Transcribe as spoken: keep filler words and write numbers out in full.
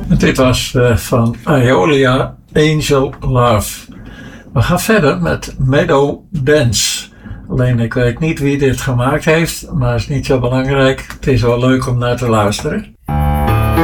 Dit was uh, van Aeolia, Angel Love. We gaan verder met Meadow Dance. Alleen ik weet niet wie dit gemaakt heeft, maar het is niet zo belangrijk. Het is wel leuk om naar te luisteren.